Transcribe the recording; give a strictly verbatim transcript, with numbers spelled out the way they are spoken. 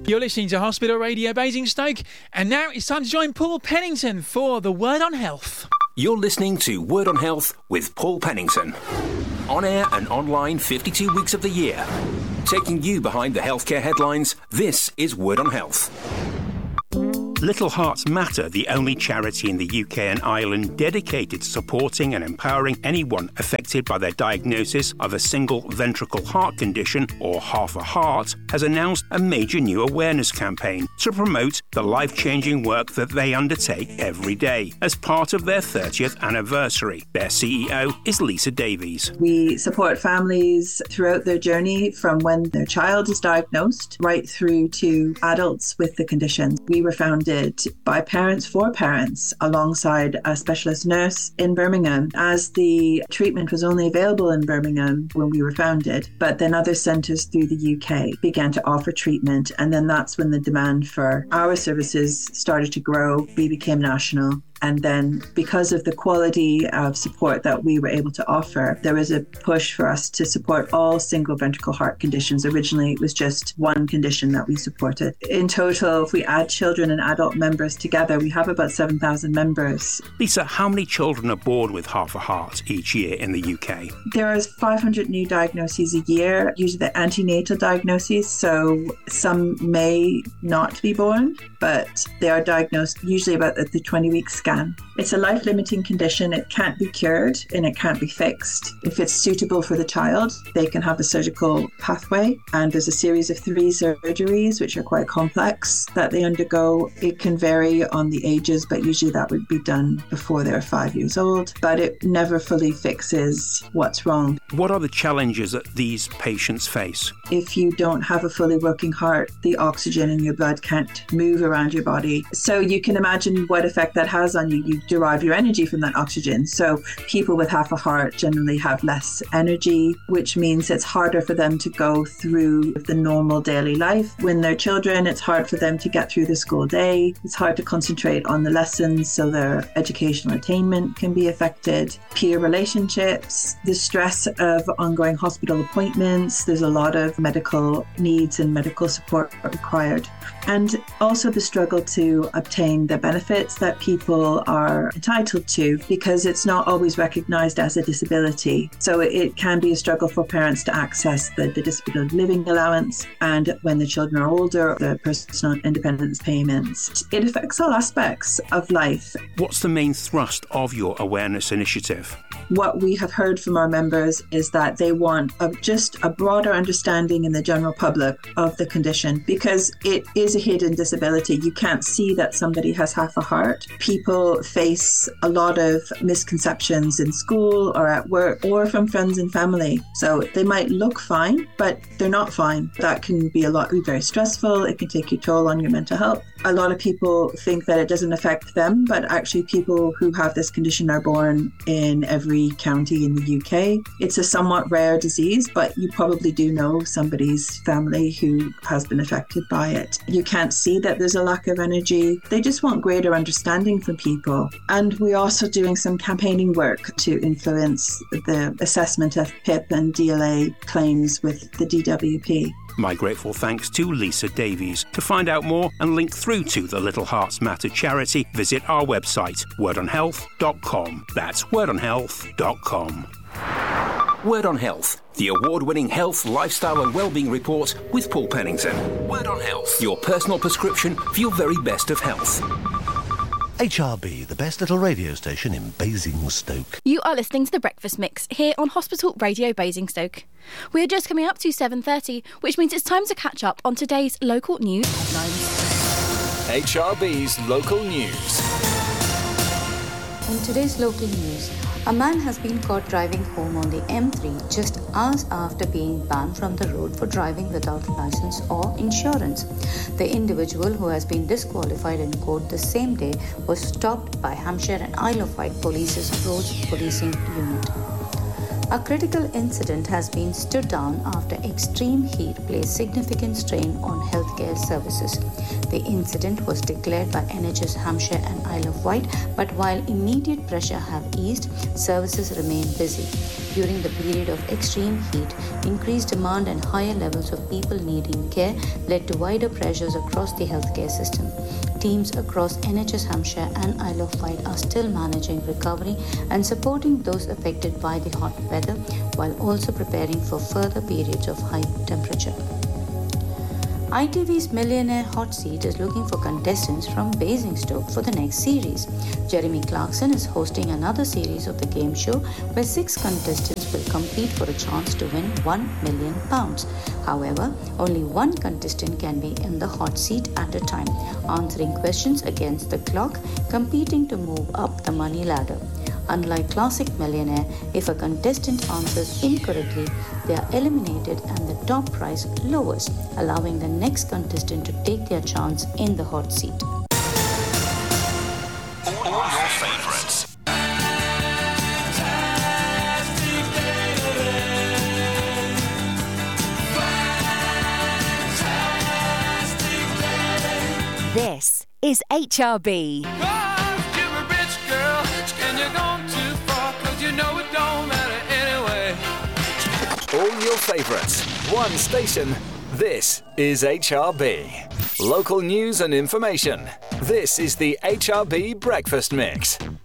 You're listening to Hospital Radio Basingstoke, and now it's time to join Paul Pennington for the Word on Health. You're listening to Word on Health with Paul Pennington. On air and online fifty-two weeks of the year. Taking you behind the healthcare headlines, this is Word on Health. Little Hearts Matter, the only charity in the U K and Ireland dedicated to supporting and empowering anyone affected by their diagnosis of a single ventricle heart condition, or half a heart, has announced a major new awareness campaign to promote the life-changing work that they undertake every day as part of their thirtieth anniversary. Their C E O is Lisa Davies. We support families throughout their journey from when their child is diagnosed right through to adults with the condition. We were founded by parents for parents alongside a specialist nurse in Birmingham, as the treatment was only available in Birmingham when we were founded, but then other centres through the U K began to offer treatment, and then that's when the demand for our services started to grow. We became national. And then because of the quality of support that we were able to offer, there was a push for us to support all single ventricle heart conditions. Originally, it was just one condition that we supported. In total, if we add children and adult members together, we have about seven thousand members. Lisa, how many children are born with half a heart each year in the U K? There are five hundred new diagnoses a year, usually the antenatal diagnoses, so some may not be born, but they are diagnosed usually about at the twenty-week scan. It's a life-limiting condition. It can't be cured and it can't be fixed. If it's suitable for the child, they can have a surgical pathway, and there's a series of three surgeries which are quite complex that they undergo. It can vary on the ages, but usually that would be done before they're five years old, but it never fully fixes what's wrong. What are the challenges that these patients face? If you don't have a fully working heart, the oxygen in your blood can't move around your body. So you can imagine what effect that has on you. You derive your energy from that oxygen. So people with half a heart generally have less energy, which means it's harder for them to go through the normal daily life. When they're children, it's hard for them to get through the school day. It's hard to concentrate on the lessons, so their educational attainment can be affected. Peer relationships, the stress of ongoing hospital appointments. There's a lot of medical needs and medical support required. And also the struggle to obtain the benefits that people are entitled to, because it's not always recognised as a disability. So it can be a struggle for parents to access the, the disability living allowance, and when the children are older, the personal independence payments. It affects all aspects of life. What's the main thrust of your awareness initiative? What we have heard from our members is that they want a, just a broader understanding in the general public of the condition, because it is a hidden disability. You can't see that somebody has half a heart. People face a lot of misconceptions in school or at work or from friends and family. So they might look fine, but they're not fine. That can be a lot, be very stressful. It can take a toll on your mental health. A lot of people think that it doesn't affect them, but actually people who have this condition are born in every county in the U K. It's a somewhat rare disease, but you probably do know somebody's family who has been affected by it. You can't see that there's a lack of energy. They just want greater understanding from people. And we're also doing some campaigning work to influence the assessment of P I P and D L A claims with the D W P. My grateful thanks to Lisa Davies. To find out more and link through to the Little Hearts Matter charity, visit our website, word on health dot com. That's word on health dot com. Word on Health, the award-winning health, lifestyle and wellbeing report with Paul Pennington. Word on Health, your personal prescription for your very best of health. H R B, the best little radio station in Basingstoke. You are listening to The Breakfast Mix here on Hospital Radio Basingstoke. We are just coming up to seven thirty, which means it's time to catch up on today's local news headlines. H R B's local news. In today's local news, a man has been caught driving home on the M three just hours after being banned from the road for driving without license or insurance. The individual, who has been disqualified in court the same day, was stopped by Hampshire and Isle of Wight Police's Roads Policing Unit. A critical incident has been stood down after extreme heat placed significant strain on healthcare services. The incident was declared by N H S Hampshire and Isle of Wight, but while immediate pressure have eased, services remain busy. During the period of extreme heat, increased demand and higher levels of people needing care led to wider pressures across the healthcare system. Teams across N H S Hampshire and Isle of Wight are still managing recovery and supporting those affected by the hot weather, while also preparing for further periods of high temperature. I T V's Millionaire Hot Seat is looking for contestants from Basingstoke for the next series. Jeremy Clarkson is hosting another series of the game show where six contestants will compete for a chance to win one million pounds. However, only one contestant can be in the hot seat at a time, answering questions against the clock, competing to move up the money ladder. Unlike Classic Millionaire, if a contestant answers incorrectly, they are eliminated and the top prize lowers, allowing the next contestant to take their chance in the hot seat. All your favourites. This is H R B. All your favourites, one station. This is H R B. Local news and information. This is the H R B Breakfast Mix.